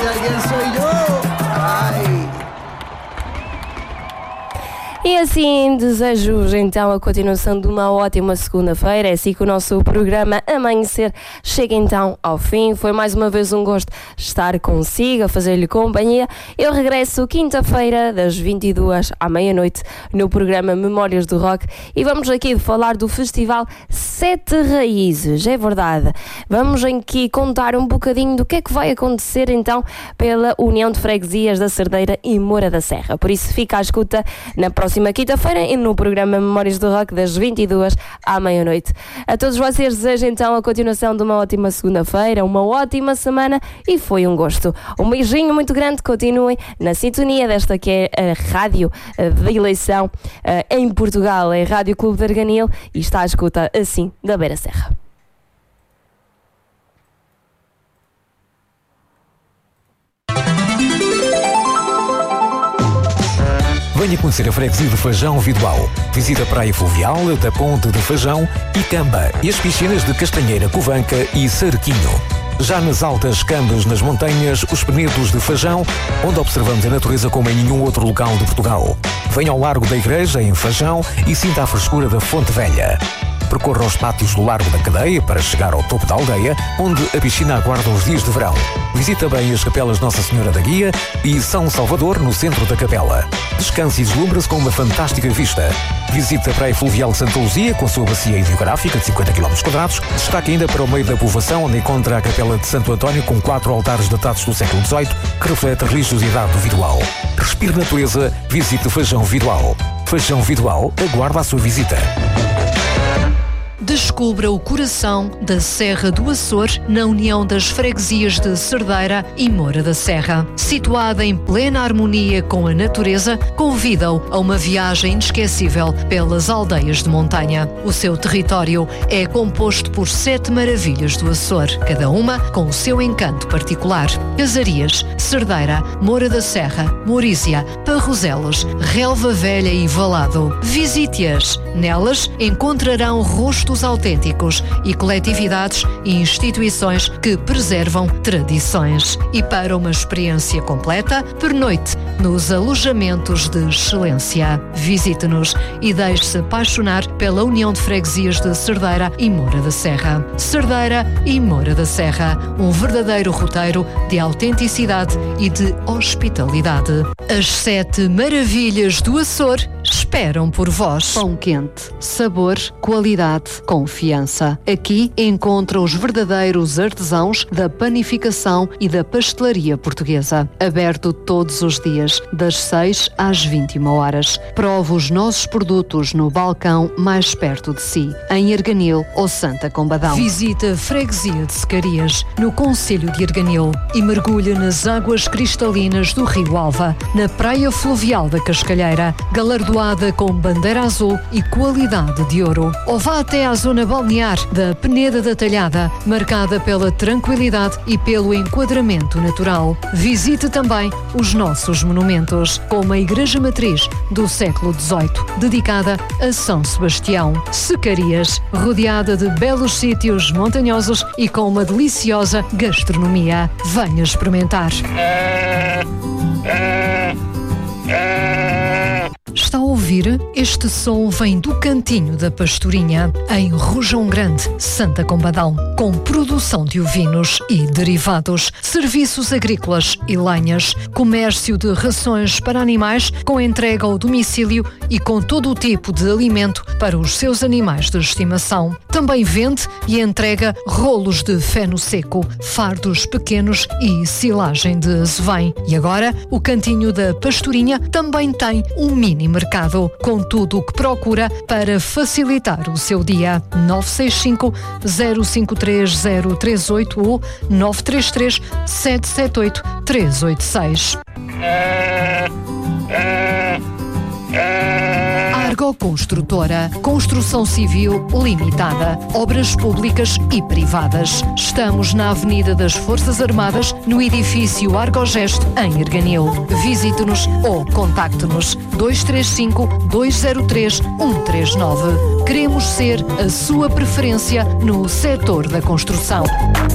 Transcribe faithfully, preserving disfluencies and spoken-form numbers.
si alguien soy yo. Ay. E assim desejo-vos então a continuação de uma ótima segunda-feira. É assim que o nosso programa Amanhecer chega então ao fim. Foi mais uma vez um gosto estar consigo, a fazer-lhe companhia. Eu regresso quinta-feira das vinte e duas à meia-noite no programa Memórias do Rock e vamos aqui falar do Festival Sete Raízes. É verdade. Vamos aqui contar um bocadinho do que é que vai acontecer então pela União de Freguesias da Cerdeira e Moura da Serra. Por isso fica à escuta na próxima Próxima quinta-feira e no programa Memórias do Rock das vinte e duas à meia-noite. A todos vocês desejo então a continuação de uma ótima segunda-feira, uma ótima semana e foi um gosto. Um beijinho muito grande, continuem na sintonia desta que é a rádio da eleição em Portugal, é a Rádio Clube de Arganil e está à escuta assim da Beira Serra. Venha conhecer a freguesia de Fajão Vidoal. Visita a Praia Fluvial, da Ponte de Fajão e Camba e as piscinas de Castanheira, Covanca e Sarquinho. Já nas altas Cambas, nas montanhas, os Penedos de Fajão, onde observamos a natureza como em nenhum outro local de Portugal. Venha ao Largo da Igreja, em Fajão, e sinta a frescura da Fonte Velha. Percorra os pátios do Largo da Cadeia para chegar ao topo da aldeia, onde a piscina aguarda os dias de verão. Visita bem as capelas Nossa Senhora da Guia e São Salvador, no centro da capela. Descanse e deslumbra-se com uma fantástica vista. Visite a Praia Fluvial de Santa Luzia, com a sua bacia hidrográfica de cinquenta quilómetros quadrados. Destaque ainda para o meio da povoação, onde encontra a capela de Santo António, com quatro altares datados do século dezoito, que reflete a religiosidade do Vidoal. Respire natureza, visite Fajão Vidoal. Fajão Vidoal aguarda a sua visita. Descubra o coração da Serra do Açor na união das freguesias de Cerdeira e Moura da Serra. Situada em plena harmonia com a natureza, convida-o a uma viagem inesquecível pelas aldeias de montanha. O seu território é composto por sete maravilhas do Açor, cada uma com o seu encanto particular. Casarias, Cerdeira, Moura da Serra, Mourísia, Parroselas, Relva Velha e Valado. Visite-as. Nelas encontrarão rostos autênticos e coletividades e instituições que preservam tradições. E para uma experiência completa, pernoite nos alojamentos de excelência. Visite-nos e deixe-se apaixonar pela União de Freguesias de Cerdeira e Moura da Serra. Cerdeira e Moura da Serra, um verdadeiro roteiro de autenticidade e de hospitalidade. As sete maravilhas do Açor esperam por vós. Pão quente, sabor, qualidade, confiança. Aqui encontra os verdadeiros artesãos da panificação e da pastelaria portuguesa. Aberto todos os dias, das seis às vinte e uma horas. Prove os nossos produtos no balcão mais perto de si, em Arganil ou Santa Combadão. Visite a freguesia de Secarias, no concelho de Arganil, e mergulhe nas águas cristalinas do Rio Alva, na praia fluvial da Cascalheira, galardoada com bandeira azul e qualidade de ouro. Ou vá até à zona balnear da Peneda da Talhada, marcada pela tranquilidade e pelo enquadramento natural. Visite também os nossos monumentos, como a Igreja Matriz do século dezoito, dedicada a São Sebastião. Secarias, rodeada de belos sítios montanhosos e com uma deliciosa gastronomia. Venha experimentar. Está a ouvir? Este som vem do Cantinho da Pastorinha, em Rojão Grande, Santa Combadão, com produção de ovinos e derivados, serviços agrícolas e lenhas, comércio de rações para animais com entrega ao domicílio e com todo o tipo de alimento para os seus animais de estimação. Também vende e entrega rolos de feno seco, fardos pequenos e silagem de azevém. E agora, o Cantinho da Pastorinha também tem um mini mercado, com tudo o que procura para facilitar o seu dia. nove seis cinco, zero cinco três zero três oito ou nove três três, sete sete oito, três oito seis. Argo Construtora, construção civil limitada, obras públicas e privadas. Estamos na Avenida das Forças Armadas, no edifício Argogesto, em Arganil. Visite-nos ou contacte-nos dois três cinco, dois zero três, um três nove. Queremos ser a sua preferência no setor da construção.